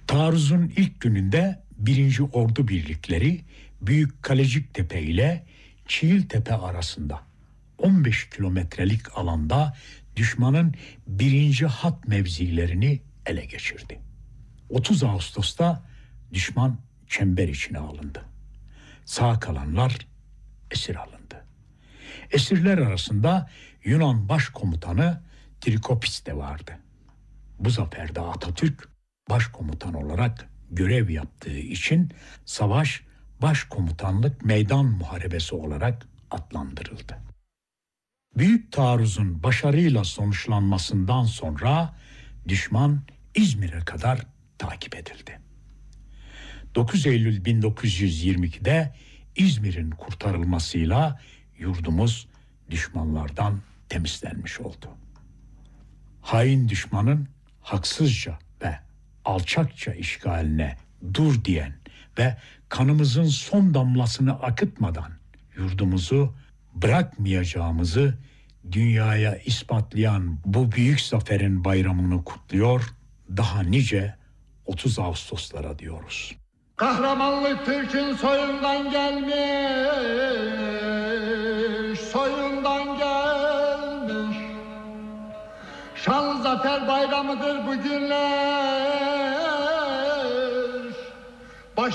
Taarruzun ilk gününde 1. Ordu birlikleri Büyük Kaleciktepe ile Çiğiltepe arasında 15 kilometrelik alanda düşmanın 1. hat mevzilerini ele geçirdi. 30 Ağustos'ta düşman çember içine alındı. Sağ kalanlar esir alındı. Esirler arasında Yunan Başkomutanı Trikopis de vardı. Bu zaferde Atatürk başkomutan olarak görev yaptığı için savaş başkomutanlık meydan muharebesi olarak adlandırıldı. Büyük taarruzun başarıyla sonuçlanmasından sonra düşman İzmir'e kadar takip edildi. 9 Eylül 1922'de İzmir'in kurtarılmasıyla yurdumuz düşmanlardan temizlenmiş oldu. Hain düşmanın haksızca ve alçakça işgaline dur diyen ve kanımızın son damlasını akıtmadan yurdumuzu bırakmayacağımızı dünyaya ispatlayan bu büyük zaferin bayramını kutluyor, daha nice 30 Ağustoslara diyoruz. Kahramanlık Türk'ün soyundan gelmiş, soyundan gelmiş. Şanlı zafer bayramıdır bugünler.